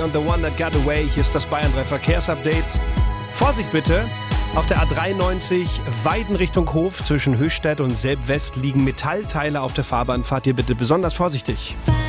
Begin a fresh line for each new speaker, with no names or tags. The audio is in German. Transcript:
und The One That Got Away. Hier ist das Bayern 3 Verkehrsupdate. Vorsicht bitte! Auf der A93 Weiden Richtung Hof zwischen Höchstädt und Selb-West liegen Metallteile auf der Fahrbahn. Fahrt ihr bitte besonders vorsichtig.